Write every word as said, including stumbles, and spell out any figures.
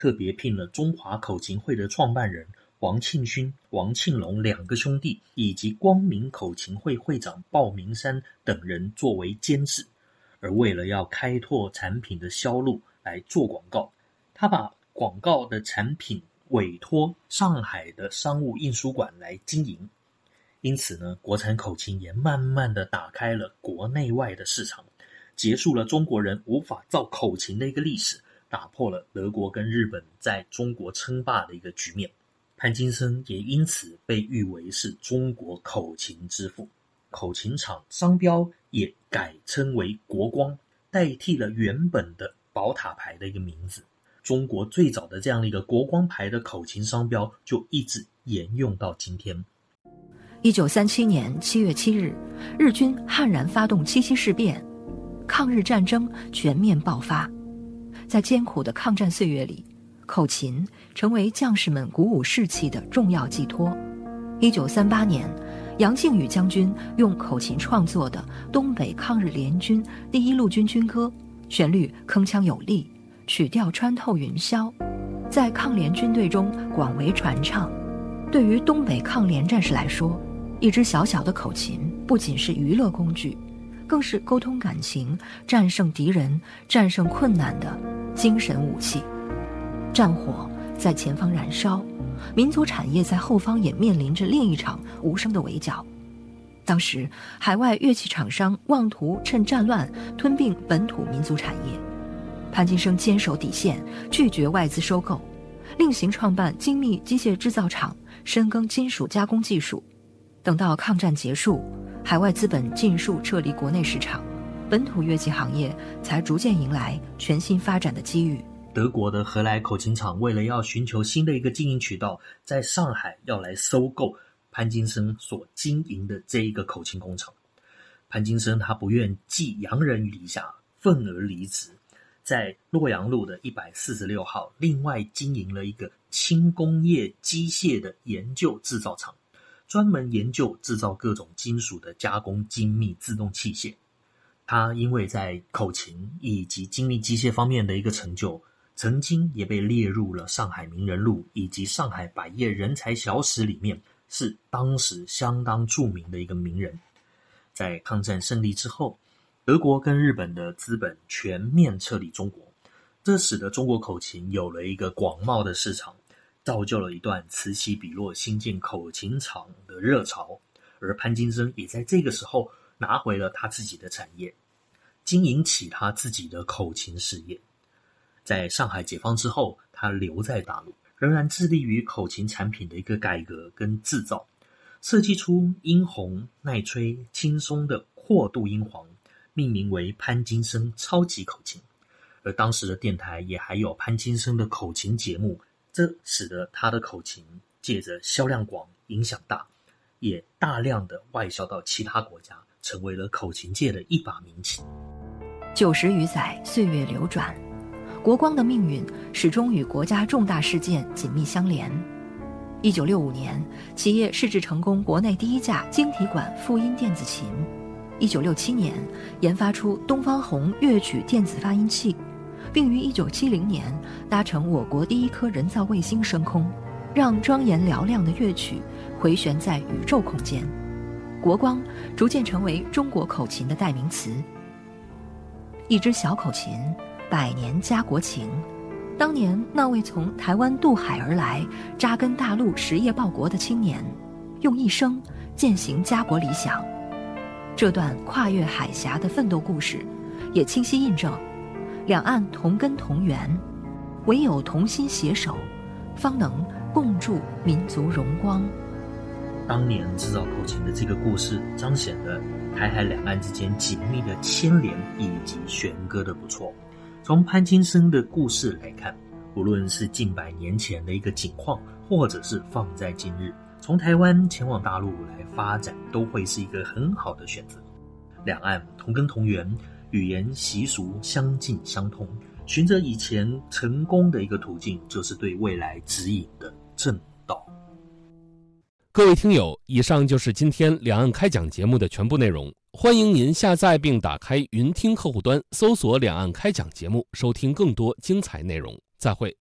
特别聘了中华口琴会的创办人王庆勋、王庆龙两个兄弟，以及光明口琴会会长鲍明山等人作为监制。而为了要开拓产品的销路来做广告，他把广告的产品委托上海的商务印书馆来经营。因此呢，国产口琴也慢慢的打开了国内外的市场，结束了中国人无法造口琴的一个历史，打破了德国跟日本在中国称霸的一个局面。潘金森也因此被誉为是中国口琴之父。口琴厂商标也改称为国光，代替了原本的宝塔牌的一个名字。中国最早的这样的一个国光牌的口琴商标就一直沿用到今天。 一九三七年七月七日，日军悍然发动七七事变，抗日战争全面爆发。在艰苦的抗战岁月里，口琴成为将士们鼓舞士气的重要寄托。一九三八年，杨靖宇将军用口琴创作的东北抗日联军第一路军军歌，旋律铿锵有力，曲调穿透云霄，在抗联军队中广为传唱。对于东北抗联战士来说，一支小小的口琴不仅是娱乐工具，更是沟通感情、战胜敌人、战胜困难的精神武器。战火在前方燃烧，民族产业在后方也面临着另一场无声的围剿。当时海外乐器厂商妄图趁战乱吞并本土民族产业，潘金生坚守底线，拒绝外资收购，另行创办精密机械制造厂，深耕金属加工技术。等到抗战结束，海外资本尽数撤离国内市场，本土乐器行业才逐渐迎来全新发展的机遇。 德国的荷莱口琴厂为了要寻求新的一个经营渠道，在上海要来收购潘金森所经营的这一个口琴工厂。潘金森他不愿寄洋人于篱下，愤而离职，在洛阳路的一百四十六号另外经营了一个轻工业机械的研究制造厂，专门研究制造各种金属的加工精密自动器械。他因为在口琴以及精密机械方面的一个成就，曾经也被列入了上海名人录以及上海百业人才小史里面，是当时相当著名的一个名人。在抗战胜利之后，德国跟日本的资本全面撤离中国，这使得中国口琴有了一个广袤的市场，造就了一段此起彼落新建口琴厂的热潮。而潘金森也在这个时候拿回了他自己的产业，经营起他自己的口琴事业。在上海解放之后，他留在大陆，仍然致力于口琴产品的一个改革跟制造，设计出音红、耐吹、轻松的阔度音簧，命名为潘金森超级口琴。而当时的电台也还有潘金森的口琴节目，这使得他的口琴借着销量广、影响大，也大量的外销到其他国家，成为了口琴界的一把名器。 九十余载，岁月流转，国光的命运始终与国家重大事件紧密相连。一九六五年，企业试制成功国内第一架晶体管复音电子琴。一九六七年，研发出东方红乐曲电子发音器，并于一九七零年搭乘我国第一颗人造卫星升空，让庄严嘹亮的乐曲回旋在宇宙空间。国光逐渐成为中国口琴的代名词。一支小口琴，百年家国情。当年那位从台湾渡海而来，扎根大陆实业报国的青年，用一生践行家国理想。这段跨越海峡的奋斗故事，也清晰印证，两岸同根同源，唯有同心携手，方能共筑民族荣光。 当年制造口琴的这个故事，彰显了台海两岸之间紧密的牵连以及弦歌的不错。从潘金森的故事来看，无论是近百年前的一个景况，或者是放在今日，从台湾前往大陆来发展，都会是一个很好的选择。两岸同根同源，语言习俗相近相通，循着以前成功的一个途径，就是对未来指引的正道。 各位听友，以上就是今天两岸开讲节目的全部内容。欢迎您下载并打开云听客户端，搜索两岸开讲节目，收听更多精彩内容。再会。